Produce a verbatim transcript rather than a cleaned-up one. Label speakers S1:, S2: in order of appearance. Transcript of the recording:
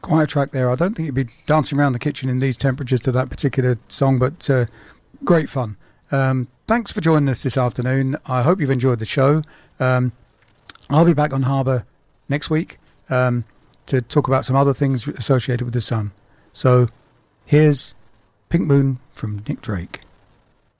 S1: Quite a track there. I don't think you'd be dancing around the kitchen in these temperatures to that particular song, but uh, great fun. Um, thanks for joining us this afternoon. I hope you've enjoyed the show. Um, I'll be back on Harbour next week um, to talk about some other things associated with the sun. So here's Pink Moon from Nick Drake.